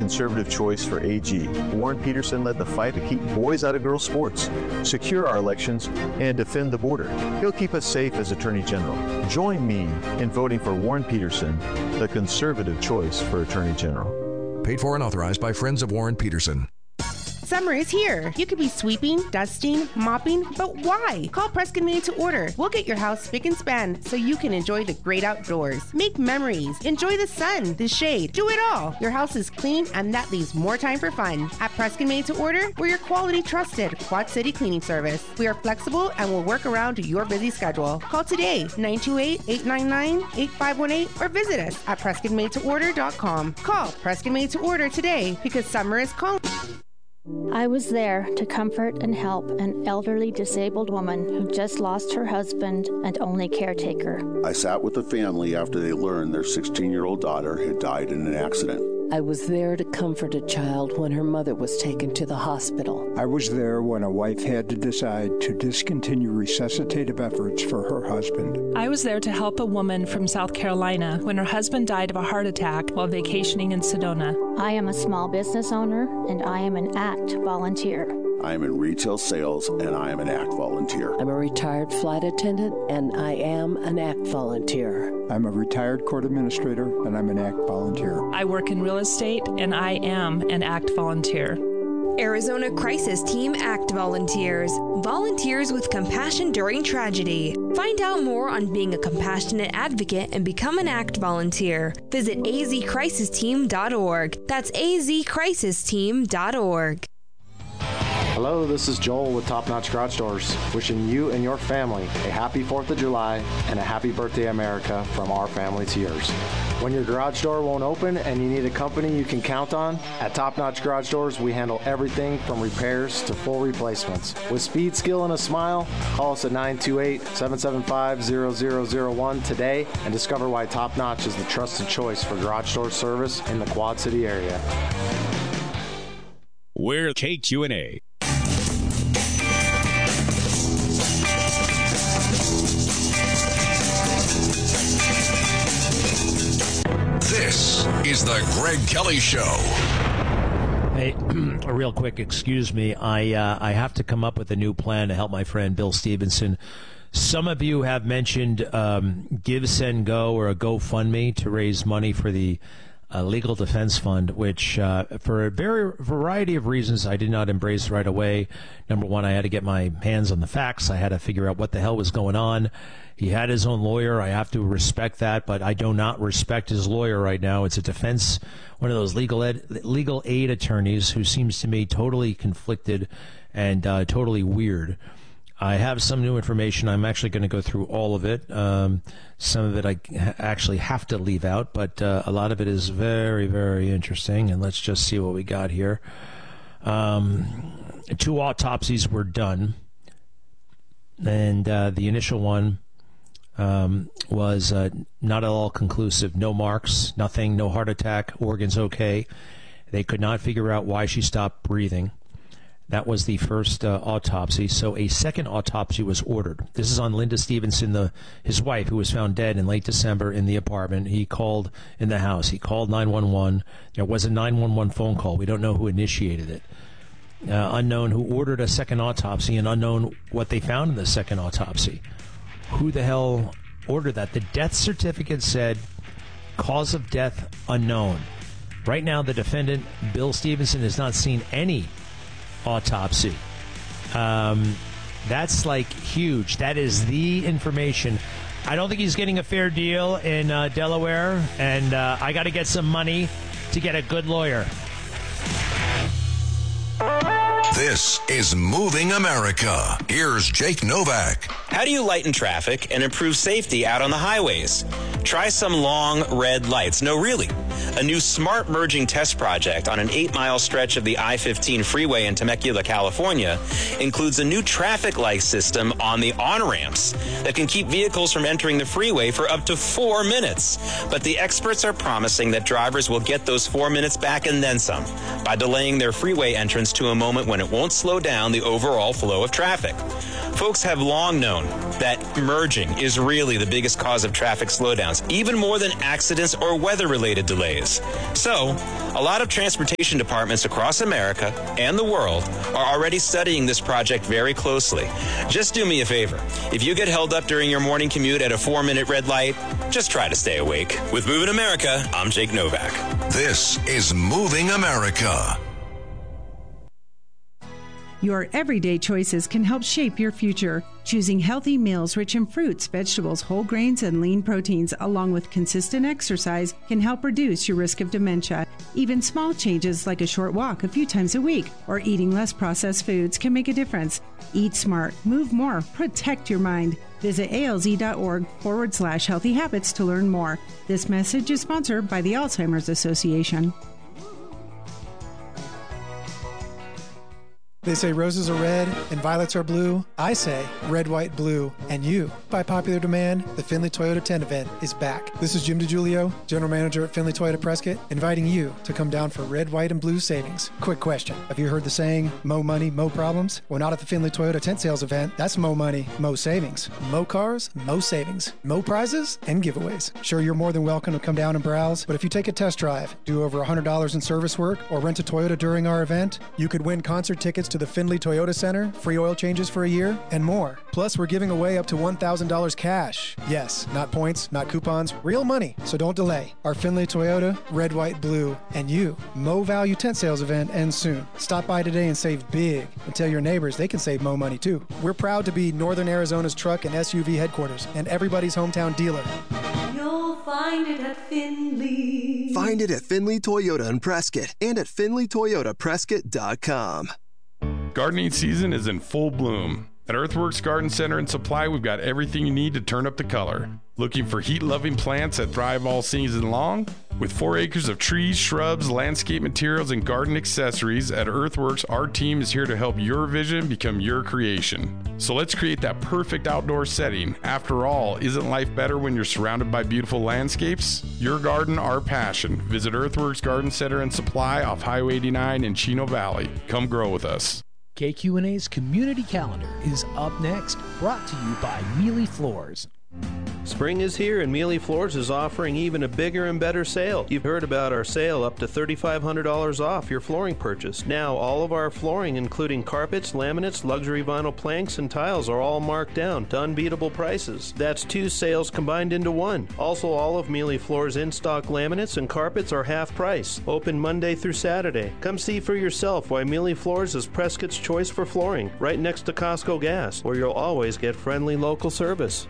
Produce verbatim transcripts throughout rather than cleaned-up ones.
conservative choice for A G. Warren Peterson led the fight to keep boys out of girls' sports, secure our elections, and defend the border. He'll keep us safe as Attorney General. Join me in voting for Warren Peterson, the conservative choice for Attorney General. Paid for and authorized by Friends of Warren Peterson. Summer is here. You could be sweeping, dusting, mopping, but why? Call Prescott Made to Order. We'll get your house spick and span so you can enjoy the great outdoors. Make memories. Enjoy the sun, the shade. Do it all. Your house is clean and that leaves more time for fun. At Prescott Made to Order, we're your quality trusted Quad City cleaning service. We are flexible and will work around your busy schedule. Call today, nine two eight, eight nine nine, eight five one eight or visit us at prescott made to order dot com. Call Prescott Made to Order today because summer is calling. I was there to comfort and help an elderly disabled woman who just lost her husband and only caretaker. I sat with the family after they learned their sixteen-year-old daughter had died in an accident. I was there to comfort a child when her mother was taken to the hospital. I was there when a wife had to decide to discontinue resuscitative efforts for her husband. I was there to help a woman from South Carolina when her husband died of a heart attack while vacationing in Sedona. I am a small business owner, and I am an ACT volunteer. I am in retail sales, and I am an ACT volunteer. I'm a retired flight attendant, and I am an ACT volunteer. I'm a retired court administrator, and I'm an ACT volunteer. I work in real estate, and I am an ACT volunteer. Arizona Crisis Team ACT Volunteers. Volunteers with compassion during tragedy. Find out more on being a compassionate advocate and become an ACT volunteer. Visit a z crisis team dot org. That's a z crisis team dot org. Hello, this is Joel with Top Notch Garage Doors, wishing you and your family a happy fourth of July and a happy birthday, America, from our family to yours. When your garage door won't open and you need a company you can count on, at Top Notch Garage Doors, we handle everything from repairs to full replacements. With speed, skill, and a smile, call us at nine two eight, seven seven five, zero zero zero one today and discover why Top Notch is the trusted choice for garage door service in the Quad City area. We're K Q and A. This is the Greg Kelly Show. Hey, real quick, excuse me. I uh, I have to come up with a new plan to help my friend Bill Stevenson. Some of you have mentioned um, Give, Send, Go or a GoFundMe to raise money for the uh, Legal Defense Fund, which uh, for a very variety of reasons I did not embrace right away. Number one, I had to get my hands on the facts. I had to figure out what the hell was going on. He had his own lawyer. I have to respect that, but I do not respect his lawyer right now. It's a defense, one of those legal ed, legal aid attorneys who seems to me totally conflicted and uh, totally weird. I have some new information. I'm actually going to go through all of it. Um, some of it I ha- actually have to leave out, but uh, a lot of it is very, very interesting. And let's just see what we got here. Um, two autopsies were done, and uh, the initial one Um, was uh, not at all conclusive. No marks, nothing, no heart attack, organs okay. They could not figure out why she stopped breathing. That was the first uh, autopsy. So a second autopsy was ordered. This is on Linda Stevenson, the, his wife, who was found dead in late December in the apartment. He called in the house. He called nine one one. There was a nine one one phone call. We don't know who initiated it. Uh, unknown who ordered a second autopsy, and unknown what they found in the second autopsy. Who the hell ordered that? The death certificate said cause of death unknown. Right now, the defendant, Bill Stevenson, has not seen any autopsy. Um, that's like huge. That is the information. I don't think he's getting a fair deal in uh, Delaware, and uh, I got to get some money to get a good lawyer. This is Moving America. Here's Jake Novak. How do you lighten traffic and improve safety out on the highways? Try some long red lights. No, really. A new smart merging test project on an eight-mile stretch of the I fifteen freeway in Temecula, California, includes a new traffic light system on the on-ramps that can keep vehicles from entering the freeway for up to four minutes. But the experts are promising that drivers will get those four minutes back and then some by delaying their freeway entrance to a moment when it won't slow down the overall flow of traffic. Folks have long known that merging is really the biggest cause of traffic slowdowns, even more than accidents or weather-related delays. So, a lot of transportation departments across America and the world are already studying this project very closely. Just do me a favor. If you get held up during your morning commute at a four-minute red light, just try to stay awake. With Moving America, I'm Jake Novak. This is Moving America. Your everyday choices can help shape your future. Choosing healthy meals rich in fruits, vegetables, whole grains, and lean proteins, along with consistent exercise, can help reduce your risk of dementia. Even small changes like a short walk a few times a week or eating less processed foods can make a difference. Eat smart, move more, protect your mind. Visit alz.org forward slash healthy habits to learn more. This message is sponsored by the Alzheimer's Association. They say roses are red and violets are blue. I say red, white, blue, and you. By popular demand, the Findlay Toyota ten event is back. This is Jim DiGiulio, General Manager at Findlay Toyota Prescott, inviting you to come down for red, white, and blue savings. Quick question. Have you heard the saying, mo money, mo problems? Well, not at the Findlay Toyota tent sales event. That's mo money, mo savings. Mo cars, mo savings. Mo prizes and giveaways. Sure, you're more than welcome to come down and browse, but if you take a test drive, do over one hundred dollars in service work, or rent a Toyota during our event, you could win concert tickets to the Findlay Toyota Center, free oil changes for a year, and more. Plus, we're giving away up to one thousand dollars cash. Yes, not points, not coupons, real money. So don't delay. Our Findlay Toyota, red, white, blue, and you, Mo Value tent sales event ends soon. Stop by today and save big. And tell your neighbors they can save Mo money too. We're proud to be Northern Arizona's truck and S U V headquarters and everybody's hometown dealer. You'll find it at Findlay. Find it at Findlay Toyota in Prescott and at Findlay Toyota Prescott dot com. Gardening season is in full bloom. At Earthworks Garden Center and Supply, we've got everything you need to turn up the color. Looking for heat-loving plants that thrive all season long? With four acres of trees, shrubs, landscape materials, and garden accessories, at Earthworks, our team is here to help your vision become your creation. So let's create that perfect outdoor setting. After all, isn't life better when you're surrounded by beautiful landscapes? Your garden, our passion. Visit Earthworks Garden Center and Supply off Highway eighty-nine in Chino Valley. Come grow with us. K Q N A's Community Calendar is up next, brought to you by Mealy Floors. Spring is here and Mealy Floors is offering even a bigger and better sale. You've heard about our sale up to three thousand five hundred dollars off your flooring purchase. Now all of our flooring, including carpets, laminates, luxury vinyl planks, and tiles are all marked down to unbeatable prices. That's two sales combined into one. Also, all of Mealy Floors in-stock laminates and carpets are half price. Open Monday through Saturday. Come see for yourself why Mealy Floors is Prescott's choice for flooring, right next to Costco Gas, where you'll always get friendly local service.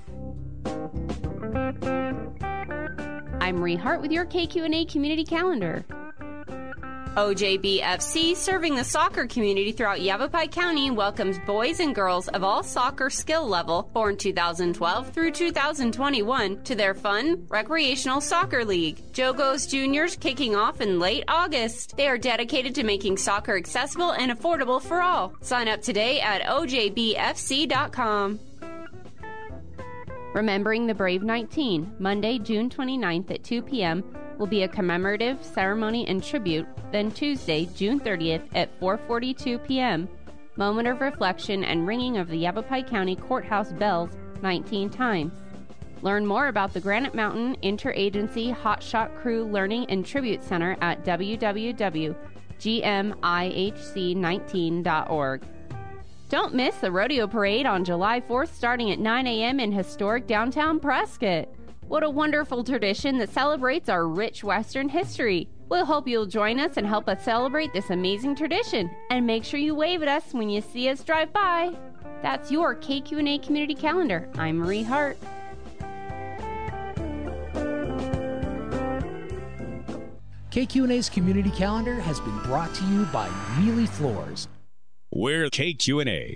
I'm Marie Hart with your K Q N A Community Calendar. O J B F C, serving the soccer community throughout Yavapai County, welcomes boys and girls of all soccer skill level, born two thousand twelve through two thousand twenty-one, to their fun, recreational soccer league. Jogos Juniors kicking off in late August. They are dedicated to making soccer accessible and affordable for all. Sign up today at O J B F C dot com. Remembering the Brave nineteen, Monday, June twenty-ninth at two p.m. will be a commemorative ceremony and tribute. Then Tuesday, June thirtieth at four forty-two p.m., moment of reflection and ringing of the Yavapai County Courthouse bells nineteen times. Learn more about the Granite Mountain Interagency Hotshot Crew Learning and Tribute Center at w w w dot g m i h c nineteen dot org. Don't miss the rodeo parade on July fourth starting at nine a.m. in historic downtown Prescott. What a wonderful tradition that celebrates our rich Western history. We'll hope you'll join us and help us celebrate this amazing tradition. And make sure you wave at us when you see us drive by. That's your K Q N A Community Calendar. I'm Marie Hart. K Q N A's Community Calendar has been brought to you by Mealy Floors. We're K Q N A.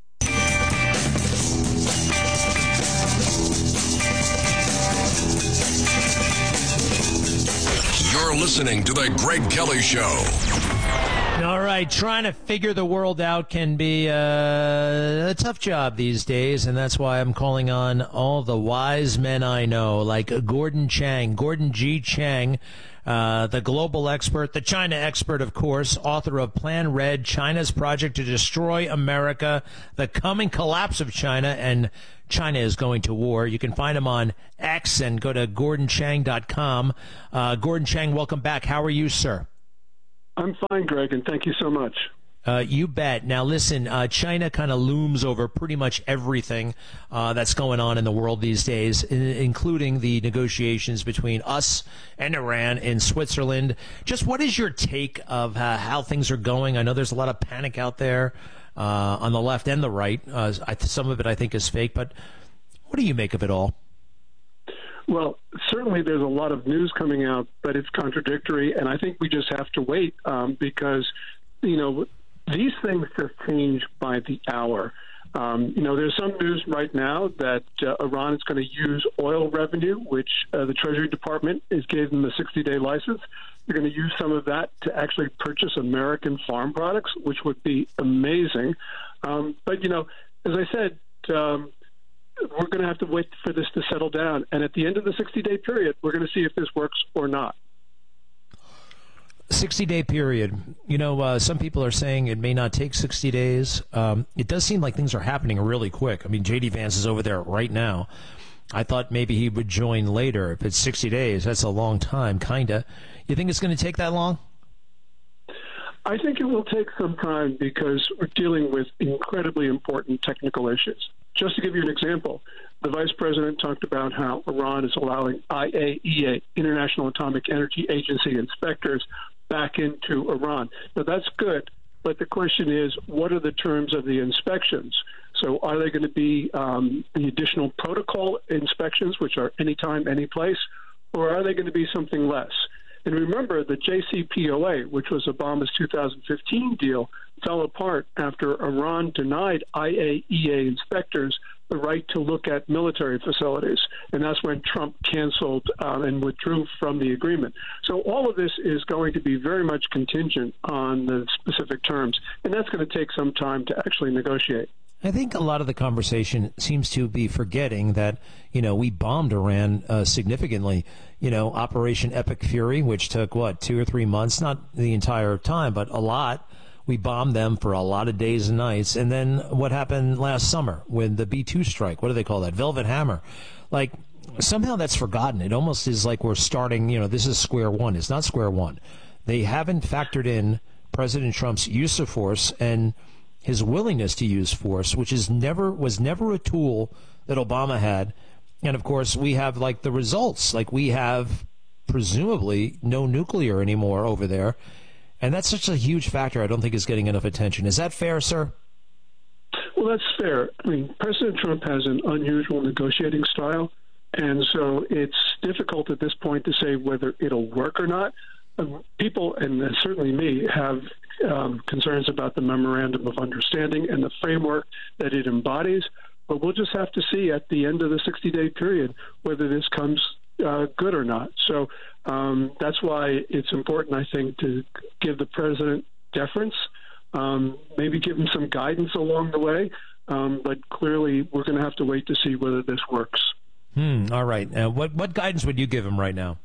You're listening to The Greg Kelly Show. All right, trying to figure the world out can be uh, a tough job these days, and that's why I'm calling on all the wise men I know, like Gordon Chang, Gordon G. Chang, Uh, the global expert, the China expert, of course, author of Plan Red, China's Project to Destroy America, the coming collapse of China, and China is going to war. You can find him on X and go to gordon chang dot com. Uh, Gordon Chang, welcome back. How are you, sir? I'm fine, Greg, and thank you so much. Uh, you bet. Now, listen, uh, China kind of looms over pretty much everything uh, that's going on in the world these days, in, including the negotiations between us and Iran in Switzerland. Just what is your take of uh, how things are going? I know there's a lot of panic out there uh, on the left and the right. Uh, I, some of it I think is fake, but what do you make of it all? Well, certainly there's a lot of news coming out, but it's contradictory, and I think we just have to wait um, because, you know, these things just change by the hour. Um, you know, there's some news right now that uh, Iran is going to use oil revenue, which uh, the Treasury Department is gave them a sixty-day license. They're going to use some of that to actually purchase American farm products, which would be amazing. Um, but, you know, as I said, um, we're going to have to wait for this to settle down. And at the end of the sixty-day period, we're going to see if this works or not. sixty-day period. You know, uh, some people are saying it may not take sixty days. Um, it does seem like things are happening really quick. I mean, J D Vance is over there right now. I thought maybe he would join later. If it's sixty days, that's a long time, kind of. You think it's going to take that long? I think it will take some time because we're dealing with incredibly important technical issues. Just to give you an example, the vice president talked about how Iran is allowing I A E A, International Atomic Energy Agency inspectors, back into Iran. Now, that's good, but the question is, what are the terms of the inspections? So are they going to be um, the additional protocol inspections, which are anytime, any place, or are they going to be something less? And remember, the J C P O A, which was Obama's two thousand fifteen deal, fell apart after Iran denied I A E A inspectors the right to look at military facilities. And that's when Trump canceled um, and withdrew from the agreement. So all of this is going to be very much contingent on the specific terms. And that's going to take some time to actually negotiate. I think a lot of the conversation seems to be forgetting that, you know, we bombed Iran uh, significantly. You know, Operation Epic Fury, which took, what, two or three months, not the entire time, but a lot. We bombed them for a lot of days and nights. And then what happened last summer with the B two strike? What do they call that? Velvet Hammer. Like, somehow that's forgotten. It almost is like we're starting, you know, this is square one. It's not square one. They haven't factored in President Trump's use of force and his willingness to use force, which is never was never a tool that Obama had. And, of course, we have, like, the results. Like, we have, presumably, no nuclear anymore over there. And that's such a huge factor I don't think is getting enough attention. Is that fair, sir? Well, that's fair. I mean, President Trump has an unusual negotiating style, and so it's difficult at this point to say whether it'll work or not. Um, people, and certainly me, have um, concerns about the Memorandum of Understanding and the framework that it embodies, but we'll just have to see at the end of the sixty-day period whether this comes uh, good or not. So um, that's why it's important, I think, to give the president deference, um, maybe give him some guidance along the way, um, but clearly we're going to have to wait to see whether this works. Hmm. All right. Uh, what what guidance would you give him right now?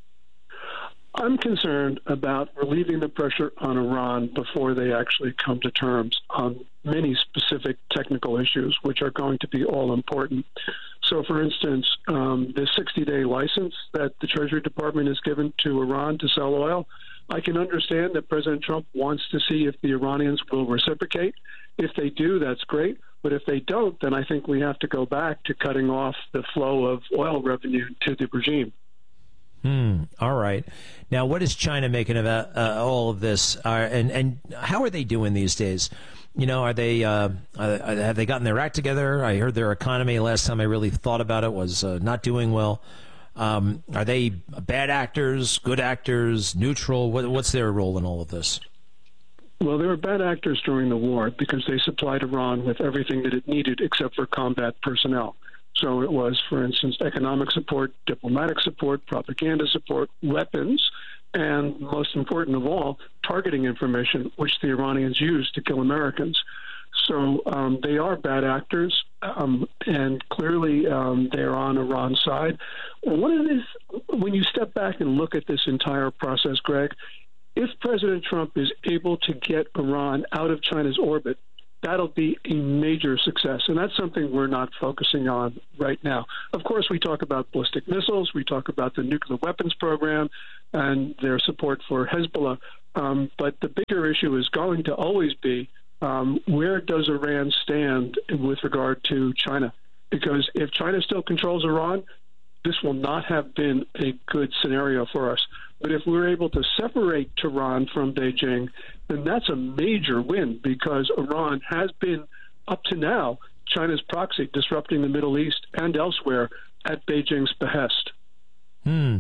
I'm concerned about relieving the pressure on Iran before they actually come to terms on many specific technical issues, which are going to be all important. So, for instance, um, the sixty-day license that the Treasury Department has given to Iran to sell oil, I can understand that President Trump wants to see if the Iranians will reciprocate. If they do, that's great. But if they don't, then I think we have to go back to cutting off the flow of oil revenue to the regime. Hmm. All right. Now, what is China making of uh, all of this, uh, and and how are they doing these days? You know, are they uh, uh, have they gotten their act together? I heard their economy last time I really thought about it was uh, not doing well. Um, are they bad actors, good actors, neutral? What, what's their role in all of this? Well, they were bad actors during the war because they supplied Iran with everything that it needed except for combat personnel. So it was, for instance, economic support, diplomatic support, propaganda support, weapons, and most important of all, targeting information, which the Iranians used to kill Americans. So um, they are bad actors. um, and clearly um, they're on Iran's side. One of this, when you step back and look at this entire process, Greg, if President Trump is able to get Iran out of China's orbit, that'll be a major success. And that's something we're not focusing on right now. Of course, we talk about ballistic missiles. We talk about the nuclear weapons program and their support for Hezbollah. Um, but the bigger issue is going to always be, um, where does Iran stand with regard to China? Because if China still controls Iran, this will not have been a good scenario for us. But if we're able to separate Tehran from Beijing, then that's a major win, because Iran has been, up to now, China's proxy, disrupting the Middle East and elsewhere at Beijing's behest. Hmm.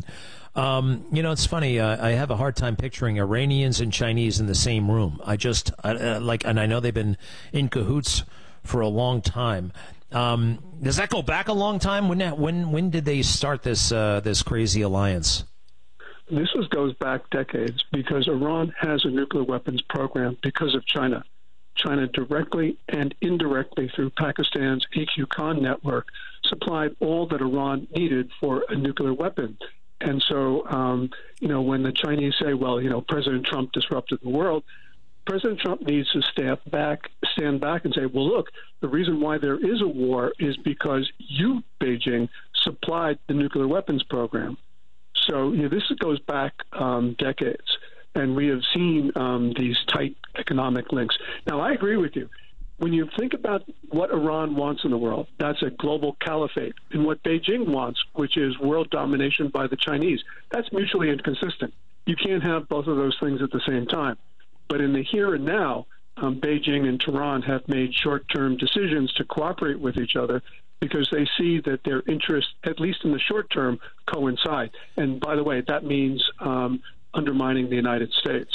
Um, you know, it's funny. Uh, I have a hard time picturing Iranians and Chinese in the same room. I just, uh, like, and I know they've been in cahoots for a long time. Um, does that go back a long time? When when when did they start this uh, this crazy alliance? This was, goes back decades, because Iran has a nuclear weapons program because of China. China directly and indirectly through Pakistan's A Q Khan network supplied all that Iran needed for a nuclear weapon. And so, um, you know, when the Chinese say, well, you know, President Trump disrupted the world, President Trump needs to stand back, stand back and say, well, look, the reason why there is a war is because you, Beijing, supplied the nuclear weapons program. So, you know, this goes back um, decades, and we have seen um, these tight economic links. Now, I agree with you. When you think about what Iran wants in the world, that's a global caliphate. And what Beijing wants, which is world domination by the Chinese, that's mutually inconsistent. You can't have both of those things at the same time. But in the here and now, um, Beijing and Tehran have made short-term decisions to cooperate with each other because they see that their interests, at least in the short term, coincide. And by the way, that means um, undermining the United States.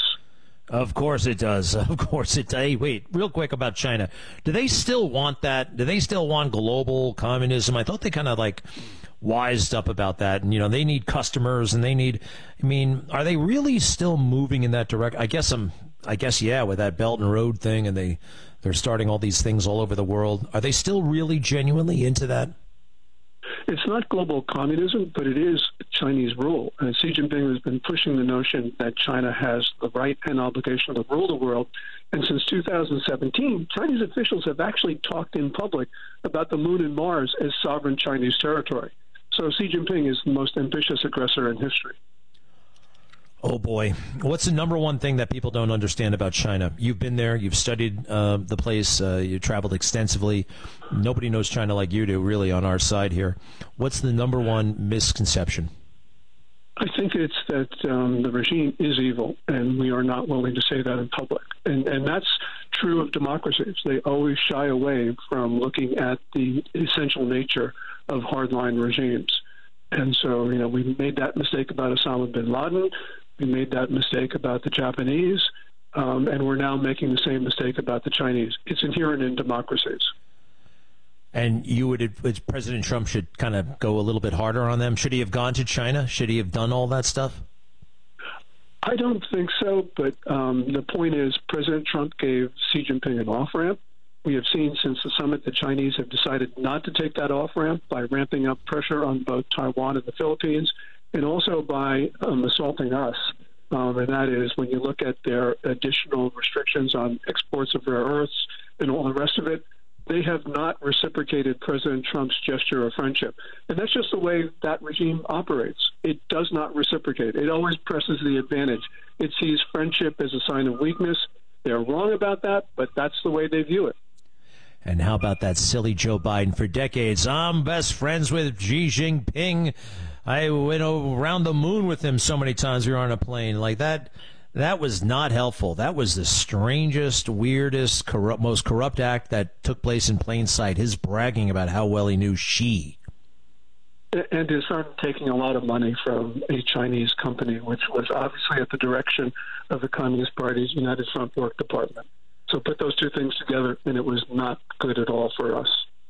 Of course it does. Of course it does. Hey, wait, real quick about China. Do they still want that? Do they still want global communism? I thought they kind of like wised up about that. And, you know, they need customers and they need, I mean, are they really still moving in that direction? I guess I'm, I guess, yeah, with that Belt and Road thing, and they, they're starting all these things all over the world. Are they still really genuinely into that? It's not global communism, but it is Chinese rule. And Xi Jinping has been pushing the notion that China has the right and obligation to rule the world. And since two thousand seventeen, Chinese officials have actually talked in public about the moon and Mars as sovereign Chinese territory. So Xi Jinping is the most ambitious aggressor in history. Oh, boy. What's the number one thing that people don't understand about China? You've been there. You've studied uh, the place. Uh, you traveled extensively. Nobody knows China like you do, really, on our side here. What's the number one misconception? I think it's that um, the regime is evil, and we are not willing to say that in public. And, and that's true of democracies. They always shy away from looking at the essential nature of hardline regimes. And so, you know, we made that mistake about Osama bin Laden. We made that mistake about the Japanese, um, and we're now making the same mistake about the Chinese. It's inherent in democracies. And you would, President Trump should kind of go a little bit harder on them? Should he have gone to China? Should he have done all that stuff? I don't think so, but um, the point is President Trump gave Xi Jinping an off-ramp. We have seen since the summit the Chinese have decided not to take that off-ramp by ramping up pressure on both Taiwan and the Philippines, and also by um, assaulting us. Um, and that is when you look at their additional restrictions on exports of rare earths and all the rest of it, they have not reciprocated President Trump's gesture of friendship. And that's just the way that regime operates. It does not reciprocate. It always presses the advantage. It sees friendship as a sign of weakness. They're wrong about that, but that's the way they view it. And how about that silly Joe Biden? For decades, I'm best friends with Xi Jinping. I went around the moon with him so many times we were on a plane. Like that, that was not helpful. That was the strangest, weirdest, corrupt, most corrupt act that took place in plain sight. His bragging about how well he knew Xi. And his son taking a lot of money from a Chinese company, which was obviously at the direction of the Communist Party's United Front Work Department. So put those two things together, and it was not good at all for us.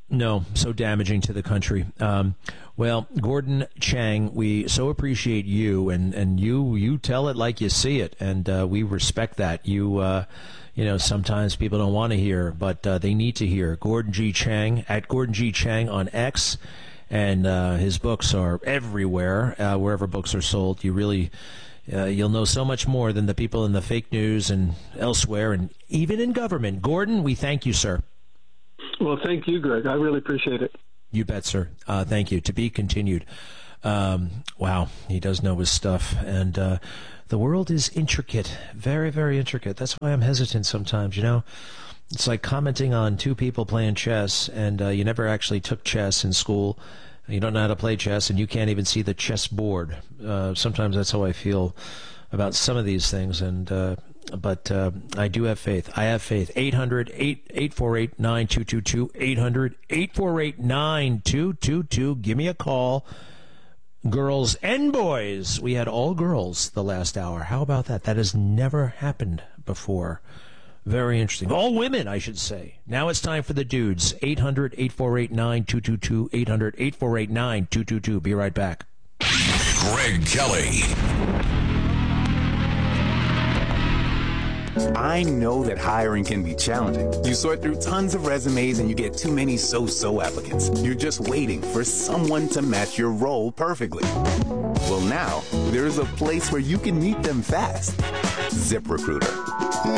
No, so damaging to the country. Um, well, Gordon Chang, we so appreciate you, and, and you you tell it like you see it, and uh, we respect that. You uh, you know, sometimes people don't want to hear, but uh, they need to hear. Gordon G. Chang, at Gordon G. Chang on X, and uh, his books are everywhere, uh, wherever books are sold. You really, uh, you'll know so much more than the people in the fake news and elsewhere, and even in government. Gordon, we thank you, sir. Well, thank you, Greg. I really appreciate it. You bet, sir. Uh, thank you. To be continued. Um, wow, he does know his stuff. And uh, the world is intricate, very, very intricate. That's why I'm hesitant sometimes, you know. It's like commenting on two people playing chess, and uh, you never actually took chess in school. You don't know how to play chess, and you can't even see the chess board. Uh, sometimes that's how I feel about some of these things, and uh, but uh, I do have faith. I have faith. eight hundred, eight four eight, nine two two two, eight hundred, eight four eight, nine two two two. Give me a call. Girls and boys. We had all girls the last hour. How about that? That has never happened before. Very interesting. All women, I should say. Now it's time for the dudes. eight hundred, eight four eight, nine two two two, eight hundred, eight four eight, nine two two two. Be right back. Greg Kelly. I know that hiring can be challenging. You sort through tons of resumes and you get too many so-so applicants. You're just waiting for someone to match your role perfectly. Well, now, there's a place where you can meet them fast. ZipRecruiter.